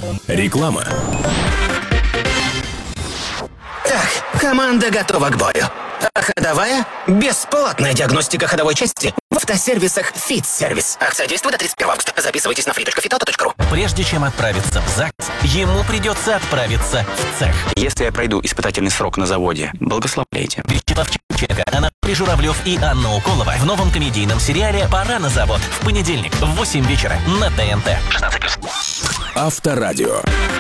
Реклама. Так, команда готова к бою. А ходовая? Бесплатная диагностика ходовой части в автосервисах «Фит-сервис». Акция действует до 31 августа. Записывайтесь на free.fitauto.ru. Прежде чем отправиться в ЗАГС, ему придется отправиться в цех. Если я пройду испытательный срок на заводе, благословляйте. Вячеслав Чеченко, Анатолий Журавлев и Анна Уколова в новом комедийном сериале «Пора на завод» в понедельник в 8 вечера на ТНТ. 16+. Авторадио.